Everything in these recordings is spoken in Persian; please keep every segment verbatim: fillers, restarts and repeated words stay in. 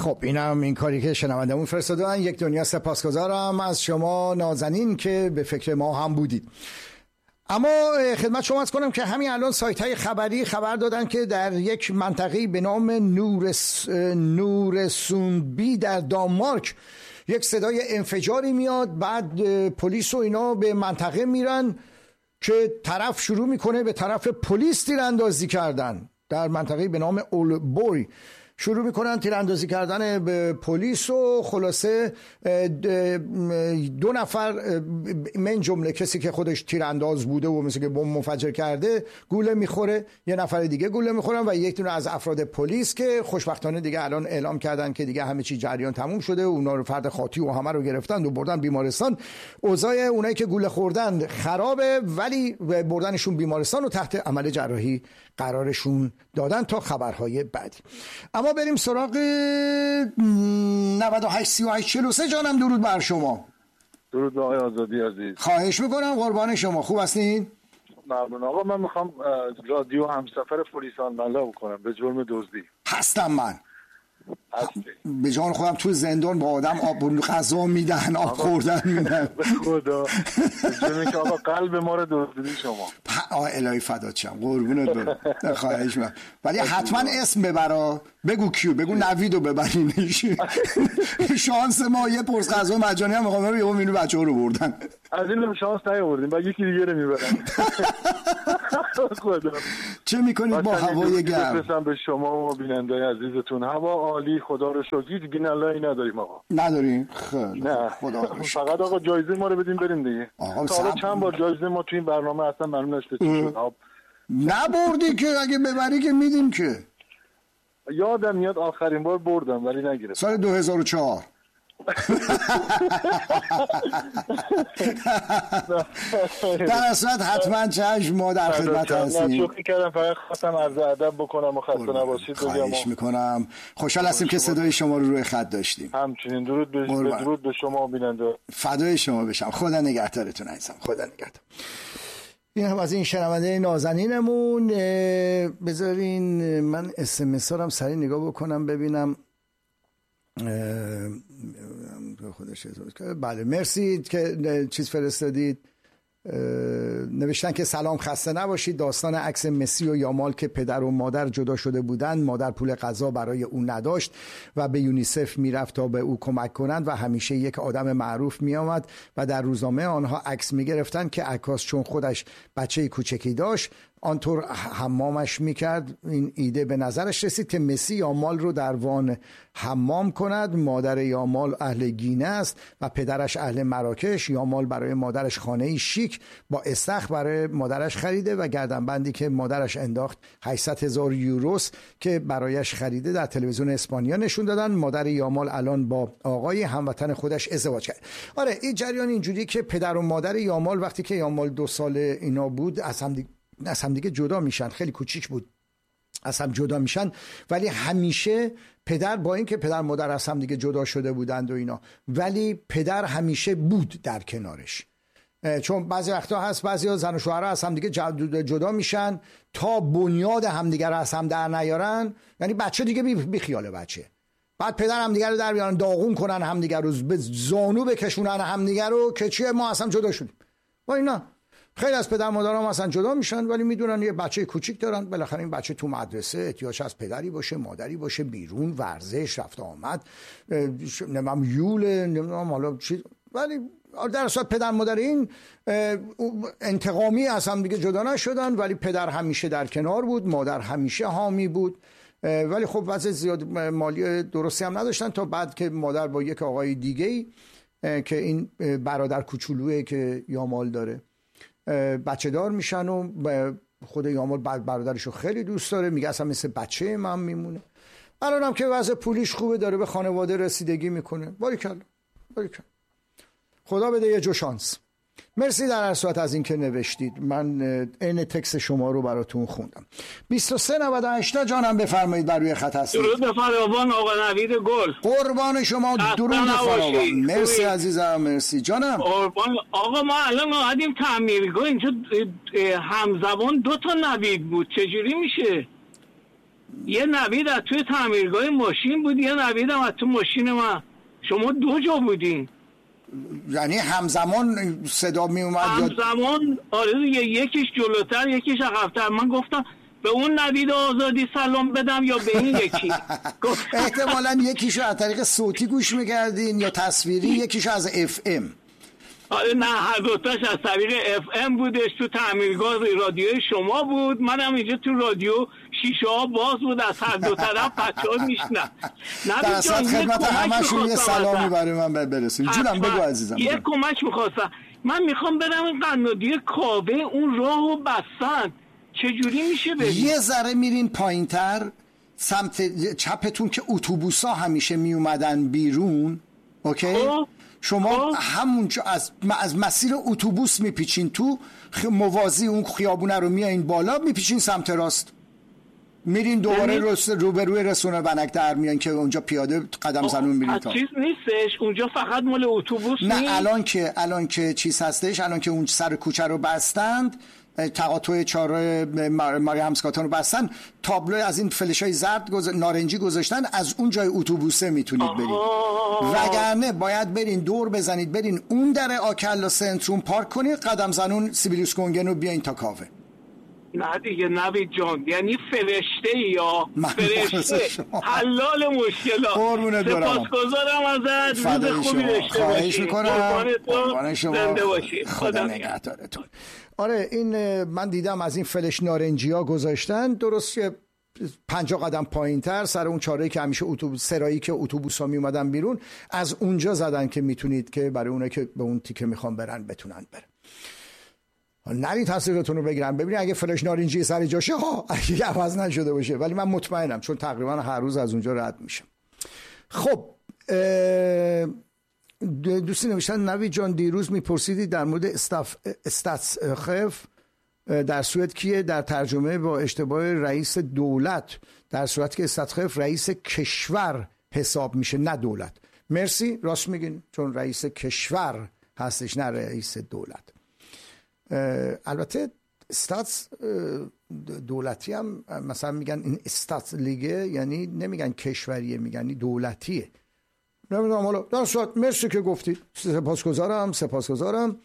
خب اینم این کاری که شنوندمون فرستادن. یک دنیا سپاسگزارم از شما نازنین که به فکر ما هم بودید. اما خدمت شما عرض کنم که همین الان سایت های خبری خبر دادن که در یک منطقه به نام نورس نورسونبی در دانمارک یک صدای انفجاری میاد، بعد پلیس و اینا به منطقه میرن که طرف شروع میکنه به طرف پلیس تیراندازی کردن. در منطقه به نام اولبوری شروع میکنن تیراندازی کردن به پلیس و خلاصه دو نفر من جمله کسی که خودش تیرانداز بوده و مثل که بمب منفجر کرده گوله میخوره، یه نفر دیگه گوله میخورن و یک دونه از افراد پلیس که خوشبختانه دیگه الان اعلام کردن که دیگه همه چی جریان تموم شده، اونا رو فرد خاطی و همه رو گرفتن و بردن بیمارستان. اوضاع اونایی که گوله خوردن خرابه ولی بردنشون بیمارستان و تحت عمل جراحی قرارشون دادن تا خبرهای بعدی. اما بریم سراغ نود و هشت سی و هشت چهل و سه. جانم درود بر شما. درود به آقای آزادی عزیز. خواهش میکنم، قربان شما. خوب هستین؟ ممنون آقا. من میخوام رادیو همسفر پلیسان ملا بکنم به جرم دزدی. هستم من. هستی؟ به جان خودم تو زندان با آدم آب غذا میدن، آب خوردن میدن. به خدا جرمی که آقا قلب ما رو دزدیدی شما. آه الهی فدات شم، قربونت برم. خواهش میکنم. ولی حتما اسم ببرا، بگو کیو، بگو نویدو ببرینش. شانس ما یه پرس غذا مجانی هم میخوام بگم اینو بچه‌ها رو بردن. از این شانس نیاوردیم بعد یکی دیگه رو میبرن. خدا. چه میکنید با هوای گرم؟ بفرستم به شما و بیننده عزیزتون. هوا عالی، خدا رو شکر. دیگه نلایی نداریم آقا. نداریم؟ خیلی نه. خدا رو شکر. فقط آقا جایزه ما رو بدیم بریم دیگه. آقا حالا چند بار جایزه ما تو این برنامه اصلا معلوم نشد چی شد. نبردی که، اگه ببری که میدیم که. یادم میاد آخرین بار بردم ولی نگرفتم. سال دو هزار و چهار. در اصل حتما چشم ما در خدمت هستیم. شوخی کردم، فقط خواستم عرض ادب بکنم و خسته نباشید. خواهش میکنم. خوشحال هستیم که صدای شما رو روی خط داشتیم. همچنین. درود به درود به شما و بیننده. فدای شما بشم. خدا نگهدارتون عزیزم. خدا نگهدار. این هم از این شنونده نازنینمون. بذارین من اس ام اس هم سریع نگاه بکنم ببینم. خودش بله مرسی که چیز فرستادید. نوشتن که سلام، خسته نباشید. داستان عکس مسی و یامال که پدر و مادر جدا شده بودند، مادر پول غذا برای او نداشت و به یونیسف میرفت تا به او کمک کنند و همیشه یک آدم معروف میآمد و در روزنامه آنها عکس میگرفتند که عکاس چون خودش بچه کوچکی داشت آنطور حمامش میکرد. این ایده به نظرش رسید که مسی یامال رو در وان حمام کند. مادر یامال اهل گینه است و پدرش اهل مراکش. یامال برای مادرش خانه‌ای شیک با استخر برای مادرش خریده و گردنبندی که مادرش انداخت هشتصد هزار یوروست که برایش خریده در تلویزیون اسپانیا نشون دادن. مادر یامال الان با آقای هموطن خودش ازدواج کرد. آره این جریان اینجوری که پدر و مادر یامال وقتی که یامال دو ساله اینا بود از هم دیگه از هم دیگه جدا میشن. خیلی کوچیک بود، از هم جدا میشن، ولی همیشه پدر، با اینکه پدر مادر از هم دیگه جدا شده بودند و اینا، ولی پدر همیشه بود در کنارش. چون بعضی وقتا هست بعضی زن و شوهر از هم دیگه جدا میشن تا بنیاد همدیگه رو از هم در نیارن، یعنی بچه دیگه بی, بی خیال بچه، بعد پدر همدیگه رو در بیارن، داغون کنن همدیگه رو، به زانو بکشونن همدیگه رو که چیه ما اصلا جدا شدیم. با اینا خیلی از پدر مادرام اصلا جدا میشن ولی میدونن یه بچه کوچیک دارن، بالاخره این بچه تو مدرسه احتیاج از پدری باشه، مادری باشه، بیرون ورزش، رفت آمد، نمیدونم یول، نمیدونم حالا چی، ولی در اصل پدر مادر این انتقامی از هم دیگه جدا نشدن، ولی پدر همیشه در کنار بود، مادر همیشه حامی بود. ولی خب وضع زیاد مالی درستی هم نداشتن تا بعد که مادر با یک آقای دیگه‌ای که این برادر کوچولوئه که یامال داره بچه دار میشن و خود یامال برادرشو خیلی دوست داره، میگه اصلا مثل بچه من میمونه. الان هم که وضع پولیش خوبه، داره به خانواده رسیدگی میکنه. باریکلا باریکلا، خدا بده یه جو شانس. مرسی در هر صورت از این که نوشتید. من این تکست شما رو براتون خوندم. بیست و سه نود و هشت جانم بفرمایید، بر روی خط هستید. درود فراوان آقا نوید گل. قربان شما. درود فراوان. مرسی عزیزم. مرسی جانم. قربان آقا. ما الان اومدیم تعمیرگاه، اینجا همزمان دو تا نوید بود، چجوری میشه؟ یه نوید از توی تعمیرگاه ماشین بود، یه نوید هم از تو ماشین من. شما دو جا بودین یعنی همزمان صدا می اومد؟ همزمان آره دیگه، یکیش جلوتر یکیش عقب‌تر. من گفتم به اون نوید آزادی سلام بدم یا به این یکی؟ احتمالاً یکیشو از طریق صوتی گوش میکردین یا تصویری، یکیشو از اف ام. آره نه، هر دوتاش از طریق اف ام بودش. تو تعمیرگاه رادیوی شما بود، منم اینجا تو رادیو شیشه ها باز بود، از هر دو طرف بچه‌ها میشنن. در اصل خدمت همشون یه سلامی برای من برسون. جونم بگو عزیزم. یه کمک میخواستم، من میخوام برم این قنادی کاوه، اون راهو بستن، چجوری میشه بریم؟ یه ذره میرین پایینتر سمت چپتون که اتوبوسا همیشه میومدن بیرون، اوکی؟ خب شما همونجا از از مسیر اتوبوس میپیچین تو، موازی اون خیابونه رو میایین بالا، میپیچین سمت راست، میرین دوباره رست روبروی رسونه بنک در میان که اونجا پیاده قدم زنون میرین. تا چیز نیستش اونجا، فقط مال اتوبوس نه نیست. الان که الان که چیز هستش، الان که اون سر کوچه رو بستند، تقاطع چهارراه ماری همسکاتان رو بستن، تابلو از این فلشای زرد گز... نارنجی گذاشتن، از اون جای اتوبوسه میتونید برید. وگرنه باید برین دور بزنید، برین اون در آکلا سنتروم پارک کنید، قدم زنون سیبیلیوس گونگن رو بیاین تا کاوه. نه دیگه نوید جان، یعنی فرشته یا فرشته حلال مشکلات. قربونت برم، سپاسگزارم ازت، روز خوبی داشته باشی. خواهش میکنم، قربان شما، زنده باشی، خدا نگهدارتون. آره این من دیدم از این فلش نارنجی ها گذاشتن، درست که پنجاه قدم پایین تر سر اون چاره‌ای که همیشه اتوبوس سرایی که اتوبوس ها می اومدن بیرون، از اونجا زدن که میتونید که برای اونایی که به اون تیکه میخوان برن بتونن برن. نرید تصویرتون رو بگیرم ببینید اگه فلش نارنجی سر جاشه ها اگه عوض نشده باشه، ولی من مطمئنم چون تقریبا هر روز از اونجا رد میشم. خب دوستی نوشتن نوید جان دیروز میپرسیدی در مورد استاف استاتسخف در صورت کیه، در ترجمه با اشتباه رئیس دولت، در صورت که استاتسخف رئیس کشور حساب میشه نه دولت. مرسی، راست میگین، چون رئیس کشور هستش نه رئیس دولت. البته استاتس دولتی هم مثلا میگن این استاتس لیگه، یعنی نمیگن کشوریه، میگن دولتیه. نمیدونم، حالا در صورت مرسی که گفتید، سپاسگزارم سپاسگزارم.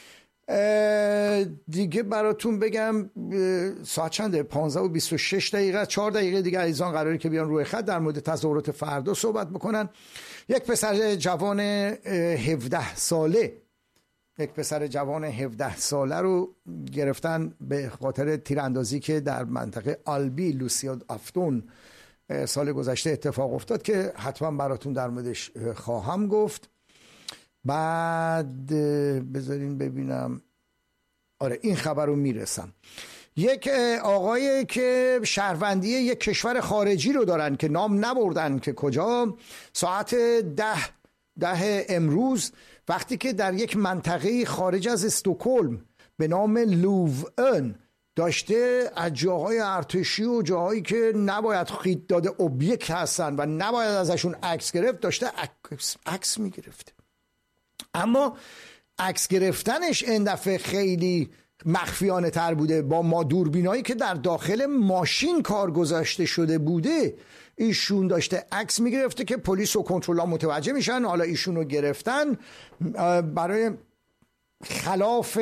دیگه براتون بگم ساعت چنده؟ پانزده و بیست و شش دقیقه، چهار دقیقه دیگه عزیزان قراره که بیان روی خط در مورد تظاهرات فردا صحبت بکنن. یک پسر جوان هفده ساله یک پسر جوان هفده ساله رو گرفتن به خاطر تیراندازی که در منطقه آلبی لوسیا افتون سال گذشته اتفاق افتاد که حتما براتون در موردش خواهم گفت. بعد بذارین ببینم، آره این خبر رو میرسم. یک آقایی که شهروندی یک کشور خارجی رو دارن که نام نبردن که کجا، ساعت ده ده امروز وقتی که در یک منطقه خارج از استکهلم به نام لوون داشته از جاهای ارتشی و جاهایی که نباید خیط داده اوبیک هستن و نباید ازشون عکس گرفت، داشته عکس, عکس میگرفت. اما عکس گرفتنش این دفعه خیلی مخفیانه تر بوده، با ما دوربینایی که در داخل ماشین کار گذاشته شده بوده ایشون داشته عکس میگرفته که پلیس و کنترل‌ها متوجه میشن. حالا ایشون رو گرفتن برای خلاف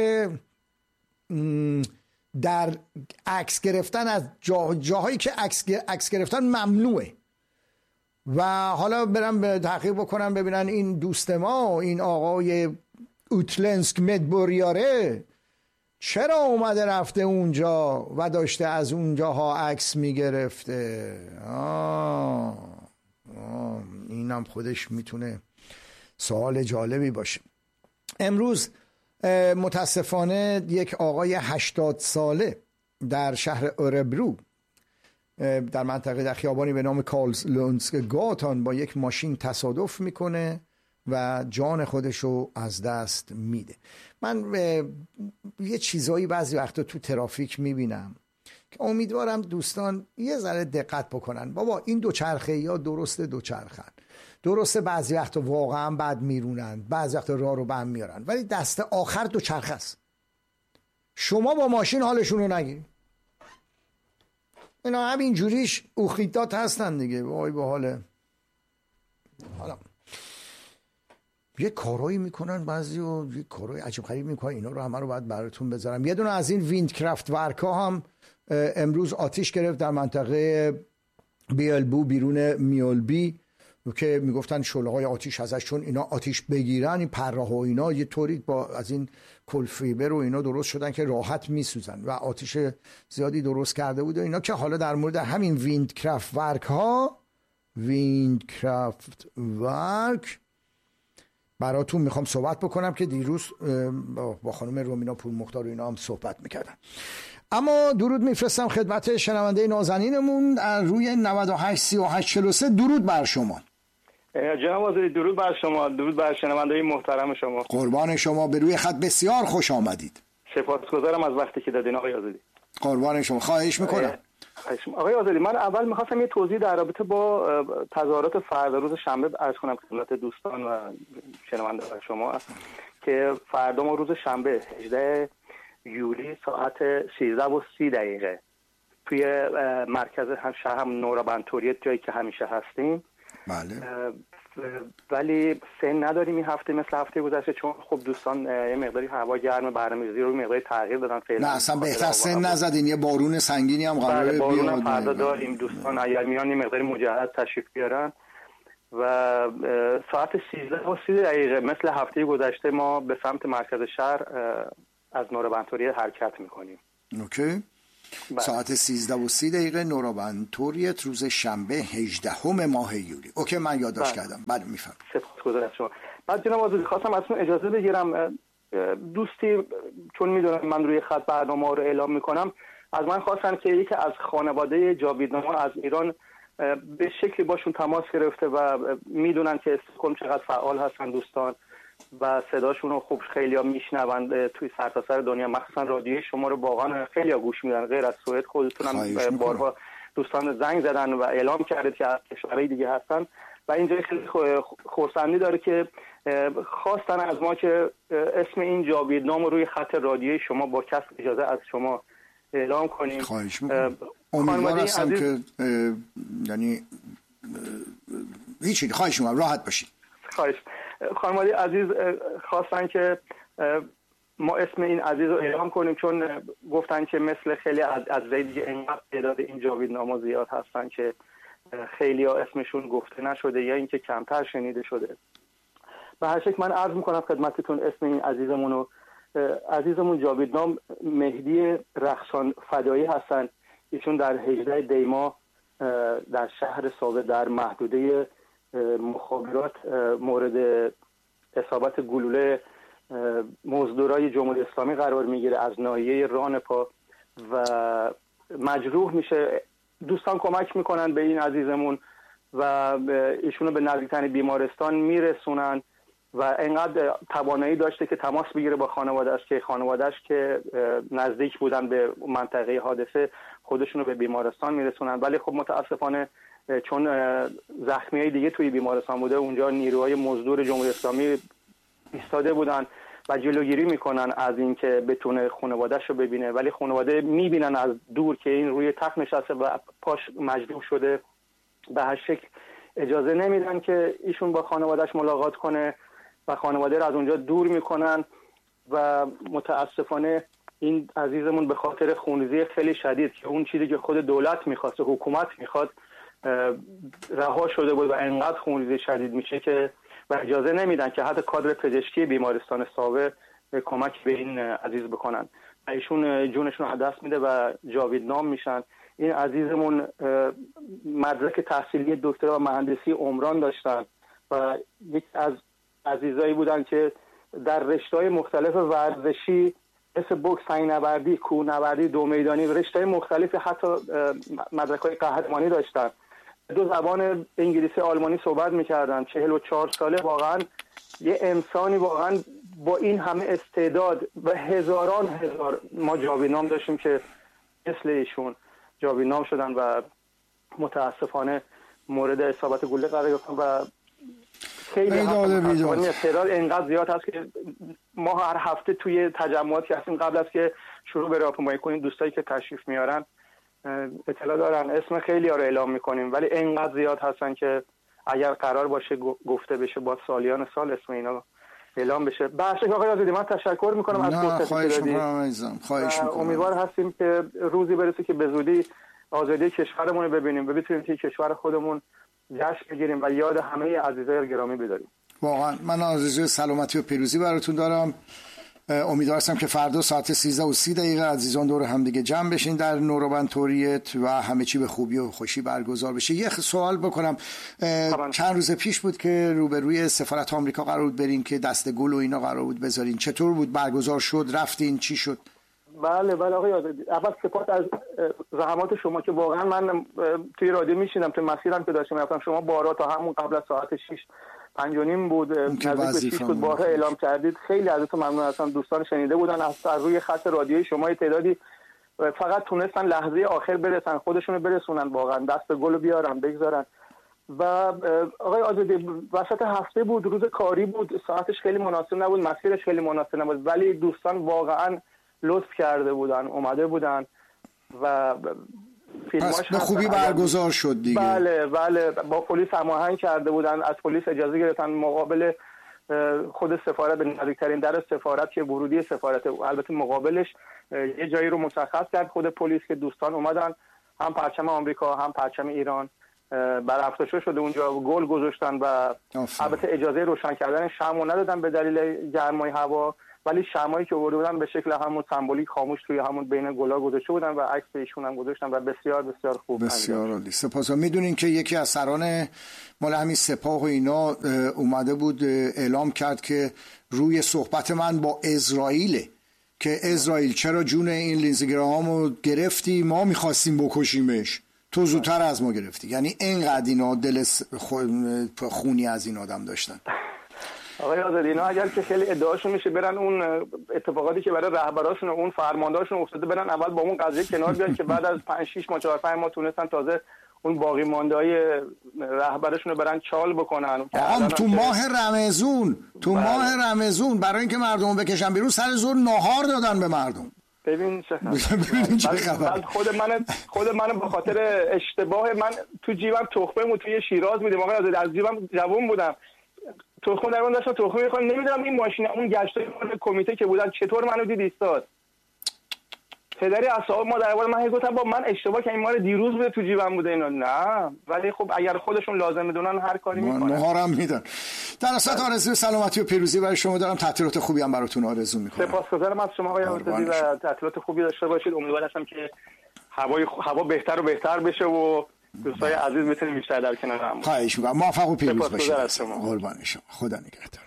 در عکس گرفتن از جا جاهایی که عکس گرفتن ممنوعه. و حالا برم به تحقیق بکنم ببینن این دوست ما، این آقای اوتلنسک مدبوریاره چرا اومده رفته اونجا و داشته از اونجاها عکس میگرفته. آه آه اینم خودش میتونه سوال جالبی باشه. امروز متاسفانه یک آقای هشتاد ساله در شهر اوربرو در منطقه در خیابانی به نام کارلسلونسک گاتان با یک ماشین تصادف میکنه و جان خودشو از دست میده. من یه چیزایی بعضی وقتا تو ترافیک میبینم که امیدوارم دوستان یه ذره دقت بکنن. بابا این دوچرخه یا درسته دوچرخن، درسته بعضی وقتا واقعا بد میرونن، بعضی وقتا راه رو بند میارن، ولی دست آخر دوچرخه است. شما با ماشین حالشون رو نگیرید. اینا همین جوریش اوخیدات هستن دیگه. وای به حاله. حالا یه کارایی میکنن بعضی و یه کارای عجب غریب میکنن، اینا رو همه رو باید براتون بذارم. یه دونه از این ویندکرافت ورکا هم امروز آتیش گرفت در منطقه بیلبو بیرون میولبی که میگفتن شعله‌های آتیش ازش، چون اینا آتیش بگیرن این پره‌ها و اینا یه طوری با از این کلفیبر و اینا درست شدن که راحت میسوزن و آتیش زیادی درست کرده بود و اینا. که حالا در مورد همین ویندکرافت ورک ها ویندکرافت ورک براتون میخوام صحبت بکنم که دیروز با خانم رومینا پورمختار و اینا هم صحبت میکردن. اما درود میفرستم خدمت شنونده نازنینمون روی نود و هشت سی و هشت چهل و سه. درود بر شما جناب آذری. درود بر شما، درود بر شنونده محترم شما. قربان شما، به روی خط بسیار خوش آمدید. سپاسگزارم از وقتی که دادین آقای آذری. قربان شما، خواهش میکنم. آقای آذری، من اول میخواستم یه توضیح در رابطه با تظاهرات فردا روز شنبه عرض کنم خدمت دوستان و شنونده شما که فردا ما روز شنبه هجده یولی ساعت سیزده و سی دقیقه توی مرکز شهر هم نورابندتوریت، جایی که همیشه هستیم. بله. ولی سن نداریم این هفته مثل هفته گذشته، چون خب دوستان یه مقداری هوا گرم، برنامه‌ریزی رو مقداری تغییر دادن فعلا. نه اصلا بهتر سن نزدین، یه بارون سنگینی هم قراره بیاد. بارون هم فردا داریم دوستان، اگر میان یه مقداری مجهز تشریف بیارن. و ساعت سیزده و سی دقیقه مثل هفته گذشته ما به سمت مرکز شهر از نورابندتوریت حرکت میکنیم. اوکی. بله. ساعت سیزده و سی دقیقه نورابندتوریت روز شنبه هجدهم ماه یولی. اوکی، من یادداشت کردم. بله میفهم. سپاسگزارم شما. بعد جناب آذری خواستم ازتون اجازه بگیرم، دوستی چون میدونم من روی خط برنامه رو اعلام میکنم، از من خواستن که یکی از خانواده جاویدنما از ایران به شکلی باشون تماس گرفته و میدونن که استکهلم چقدر فعال هستن دوستان و صداشون رو خوب خیلی ها میشنوند توی سرتاسر دنیا، مخصوصا رادیوی شما رو واقعا خیلی ها گوش میدن. غیر از سوئد خودتون هم بارها دوستان زنگ زدن و اعلام کردید که از کشورهای دیگه هستن و اینجا خیلی خرسندی داره که خواستن از ما که اسم این جاویدنام روی خط رادیوی شما با کسب اجازه از شما اعلام کنیم. خواهش میکنم. امیدوار هستم که یعنی هیچی، خواهش میکنم راحت باشید. خواهش. خانواده عزیز خواستن که ما اسم این عزیز رو اعلام کنیم، چون گفتن که مثل خیلی از از دیگه اینقدر تعداد این جاویدناما زیاد هستن که خیلی ها اسمشون گفته نشده یا اینکه کمتر شنیده شده. به هر شکل من عرض میکنم خدمتتون اسم این عزیزمون رو. عزیزمون جاویدنام مهدی رخشان فدایی هستن. ایشون در هجده دی ماه در شهر ساوه در محدوده مخابرات مورد اصابت گلوله مزدورای جمهوری اسلامی قرار میگیره از ناحیه رانپا و مجروح میشه. دوستان کمک میکنن به این عزیزمون و ایشونو به نزدیکترین بیمارستان میرسونن و انقدر توانایی داشته که تماس بگیره با خانواده‌اش که خانواده‌اش که نزدیک بودن به منطقه حادثه خودشونو به بیمارستان میرسونن. ولی خب متاسفانه چون زخمیای دیگه توی بیمارستان بوده، اونجا نیروهای مزدور جمهوری اسلامی ایستاده بودن و جلوگیری میکنن از اینکه بتونه خانواده‌اش رو ببینه، ولی خانواده میبینن از دور که این روی تخت نشسته و پاش مجروح شده. به هر شکل اجازه نمیدن که ایشون با خانواده‌اش ملاقات کنه و خانواده رو از اونجا دور میکنن و متاسفانه این عزیزمون به خاطر خونریزی خیلی شدید که اون چیزی که خود دولت میخواسته، حکومت میخواد، رها شده بود و انقدر خونریزی شدید میشه که و اجازه نمیدن که حتی کادر پزشکی بیمارستان ساوه کمک به این عزیز بکنن و ایشون جونشون رو دست میده و جاویدنام میشن. این عزیزمون مدرک تحصیلی دکترا و مهندسی عمران داشتن و یک از عزیزایی بودن که در رشته‌های مختلف ورزشی مثل بوکس، سنگ‌نوردی، کوهنوردی، دو میدانی، رشته‌های مختلفی حتی مدرک‌های قهرمانی داشتن. دو زبان انگلیسی آلمانی صحبت می‌کردن. چهل و چهار ساله واقعا یه انسانی واقعا با این همه استعداد و هزاران هزار ما جاویدنام داشتیم که مثل ایشون جاویدنام شدن و متاسفانه مورد اصابت گلوله قرار گرفتن و خیلی تعداد اینقدر زیاد هست که ما هر هفته توی تجمعاتی هستیم قبل از که شروع به راهپیمایی کنیم دوستایی که تشریف میارن اطلاع دارن اسم خیلی ها رو اعلام میکنیم، ولی اینقدر زیاد هستن که اگر قرار باشه گفته بشه با سالیان سال اسم اینا اعلام بشه. بخش آقای آزادی من تشکر میکنم از فرصتی که دادید. خواهش میکنم. امیدوار هستیم که روزی برسه که به زودی آزادی کشورمون رو ببینیم و بتونیم که کشور خودمون جشن بگیریم و یاد همه عزیزای گرامی بداریم. واقعا من آرزوی سلامتی و پیروزی براتون دارم. امیدوار هستم که فردا ساعت سیزده و سی دقیقه عزیزان دور هم دیگه جمع بشین در نوروبند توریت و همه چی به خوبی و خوشی برگزار بشه. یه سوال بکنم، چند روز پیش بود که روبروی سفارت آمریکا قرار بود برین که دست گل و اینا قرار بود بذارین، چطور بود؟ برگزار شد؟ رفتین؟ چی شد؟ بله بله آقای آزادی، اول سپاس از زحمات شما که واقعا من توی رادیو میشینم، تو مسیرم که داشتم رفتم شما بارها تا همون قبل از ساعت شش پنج و نیم بود نزدیک به شیش بود بارها اعلام کردید. خیلی ازتون ممنون هستم. دوستان شنیده بودن از روی خط رادیویی شما تعدادی فقط تونستن لحظه آخر برسن، خودشونو برسونن، واقعا دست گل بیارن بگذارن. و آقای آزادی وسط هفته بود، روز کاری بود، ساعتش خیلی مناسب نبود، مسیرش خیلی مناسب نبود، ولی دوستان واقعا لطف کرده بودن، اومده بودن و پس به خوبی برگزار شد دیگه. بله بله با پلیس هماهنگ کرده بودن، از پلیس اجازه گرفتن مقابل خود سفارت به نزدیکترین در سفارت که ورودی سفارت، البته مقابلش یه جایی رو مشخص کرد خود پلیس که دوستان اومدن، هم پرچم آمریکا هم پرچم ایران برافراشته شده اونجا، گل گذاشتن و البته اجازه روشن کردن شمع ندادن به دلیل گرمای هوا، ولی شمعی که آورده بودن به شکل همون سمبولیک خاموش توی همون بین گلا گذاشته بودن و عکس ایشون هم گذاشتن و بسیار بسیار خوب. بسیار عالی. سپاس. میدونین که یکی از سران مال همین سپاه و اینا اومده بود اعلام کرد که روی صحبت من با اسرائیل که اسرائیل چرا جون این لینزی گراهامو گرفتی، ما میخواستیم بکشیمش، تو زودتر از ما گرفتی. یعنی اینقدر اینا دل خونی از این آدم داشتن. آقای آزادی اینا اگر که خیلی ادعاشون میشه برن اون اتفاقاتی که برای رهبراشون و اون فرماندهاشون افتاده برن اول با اون قضیه کنار بیان که بعد از پنج شش ماه چهار پنج ماه تونستن تازه اون باقی مانده‌های رهبرشون رو برن چال بکنن. آقا تو ماه رمضان تو بله. ماه رمضان برای اینکه مردم بکشن بیرون سر زور ناهار دادن به مردم. ببین چه خبر. خود من خود من به خاطر اشتباه من تو جیبم تخمه بود توی شیراز بودیم آقا آزادی، از جیبم جوون بودم تخم در من داشتم تخم می‌خوام، نمیدونم این ماشین اون گشتای کمیته که بودن چطور منو دید ایستاد. پدری اصحاب ما در واقع من گفتم با من اشتباه کردم، این مال دیروز بوده تو جیبم بوده اینا. نه ولی خب اگر خودشون لازم میدونن هر کاری میکنن. نهارم میدن. در اصل آرزوی سلامتی و پیروزی برای شما دارم، تعطیلات خوبی هم براتون آرزو میکنم. سپاسگزارم از شما آقای آزادی و تعطیلات خوبی داشته باشید. امیدوار هستم که هوای هوا بهتر و بهتر بشه و دوستای عزیز بتونیم بیشتر در کنار هم. خواهش می‌کنم. موفق و پیروز باشید. قربان شما. خدا نگهدار.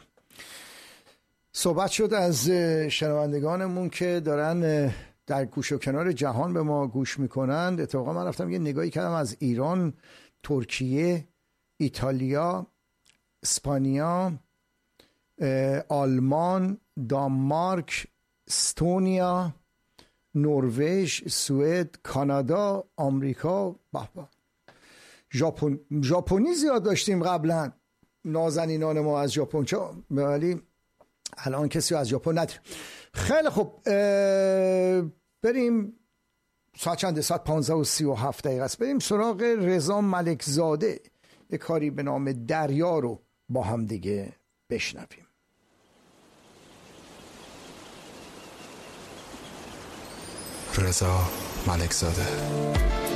صحبت شد از شنوندگانمون که دارن در گوش و کنار جهان به ما گوش میکنند. اتفاقا من رفتم یه نگاهی کردم از ایران، ترکیه، ایتالیا، اسپانیا، آلمان، دانمارک، استونیا، نروژ، سوئد، کانادا، آمریکا، بابا ژاپن، ژاپنی زیاد داشتیم قبلا، نازنینان ما از ژاپن، ولی الان کسی از ژاپن نداریم. خیلی خوب بریم، ساعت چنده؟ ساعت پانزده و سی و هفت دقیقه است. بریم سراغ رضا ملکزاده، یک کاری به نام دریا رو با هم دیگه بشنویم. رضا ملکزاده.